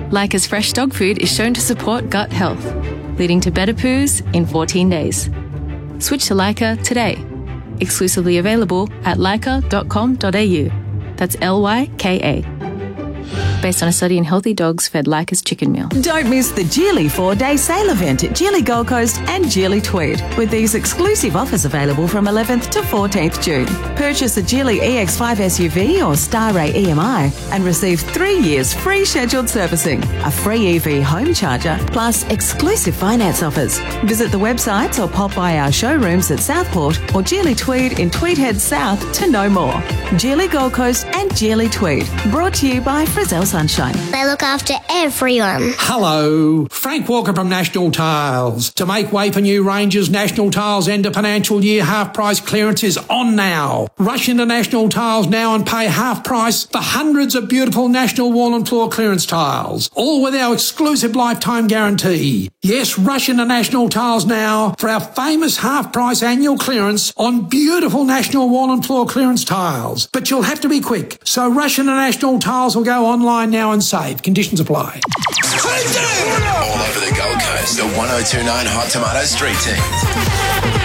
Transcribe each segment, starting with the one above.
Leica's fresh dog food is shown to support gut health, leading to better poos in 14 days. Switch to Leica today. Exclusively available at leica.com.au. That's Lyka. Based on a study in healthy dogs fed Leica's chicken meal. Don't miss the Geely 4-day sale event at Geely Gold Coast and Geely Tweed, with these exclusive offers available from 11th to 14th June. Purchase a Geely EX5 SUV or Starray EMI and receive 3 years free scheduled servicing, a free EV home charger, plus exclusive finance offers. Visit the websites or pop by our showrooms at Southport or Geely Tweed in Tweedhead South to know more. Geely Gold Coast and Geely Tweed, brought to you by Frizzell Sunshine. They look after everyone. Hello, Frank Walker from National Tiles. To make way for new ranges, National Tiles end of financial year half price clearance is on now. Rush into National Tiles now and pay half price for hundreds of beautiful National wall and floor clearance tiles, all with our exclusive lifetime guarantee. Yes, rush into National Tiles now for our famous half price annual clearance on beautiful National wall and floor clearance tiles. But you'll have to be quick, so rush into National Tiles or go online now and save. Conditions apply. All over the Gold Coast, the 1029 Hot Tomato Street Team.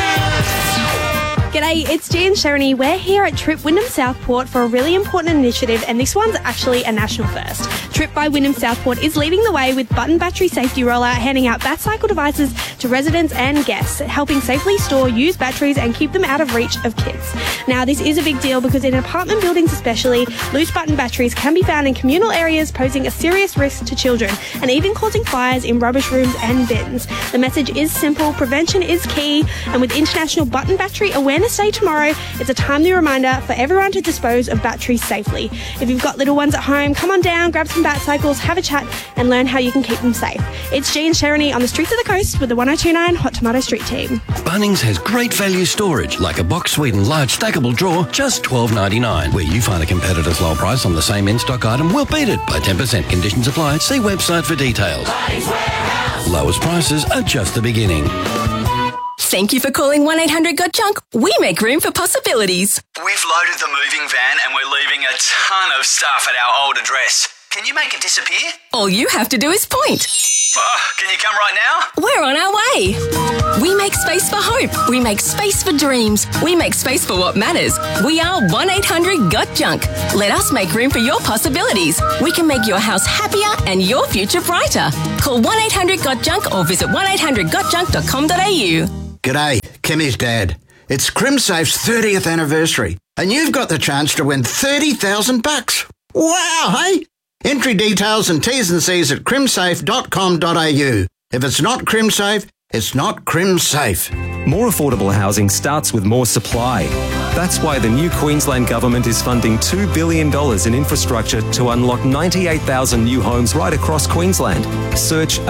G'day, it's Gian Shereny. We're here at Trip Wyndham Southport for a really important initiative, and this one's actually a national first. Trip by Wyndham Southport is leading the way with button battery safety rollout, handing out BatCycle devices to residents and guests, helping safely store used batteries and keep them out of reach of kids. Now, this is a big deal because in apartment buildings especially, loose button batteries can be found in communal areas, posing a serious risk to children and even causing fires in rubbish rooms and bins. The message is simple: prevention is key, and with International Button Battery Awareness Day tomorrow, it's a timely reminder for everyone to dispose of batteries safely. If you've got little ones at home, come on down, grab some BatCycles, have a chat and learn how you can keep them safe. It's Gian Shereny on the streets of the coast with the 1029 Hot Tomato Street Team. Bunnings has great value storage, like a box Sweden large stackable drawer, just $12.99. Where you find a competitor's low price on the same in-stock item, we'll beat it by 10%. Conditions apply. See website for details. Lowest prices are just the beginning. Thank you for calling 1-800-GOT-JUNK. We make room for possibilities. We've loaded the moving van and we're leaving a ton of stuff at our old address. Can you make it disappear? All you have to do is point. Can you come right now? We're on our way. We make space for hope. We make space for dreams. We make space for what matters. We are 1-800-GOT-JUNK. Let us make room for your possibilities. We can make your house happier and your future brighter. Call 1-800-GOT-JUNK or visit 1-800-GOT-JUNK.com.au. G'day, Kimmy's dad. It's CrimSafe's 30th anniversary, and you've got the chance to win $30,000. Wow, hey? Entry details and T's and C's at crimsafe.com.au. If it's not CrimSafe, it's not CrimSafe. More affordable housing starts with more supply. That's why the new Queensland Government is funding $2 billion in infrastructure to unlock 98,000 new homes right across Queensland. Search